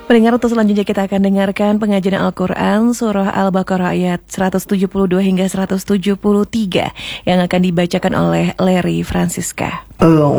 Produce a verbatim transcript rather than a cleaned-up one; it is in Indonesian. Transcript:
Pendengar, untuk selanjutnya kita akan dengarkan pengajian Al-Quran Surah Al-Baqarah ayat seratus tujuh puluh dua hingga seratus tujuh puluh tiga yang akan dibacakan oleh Larry Francisca.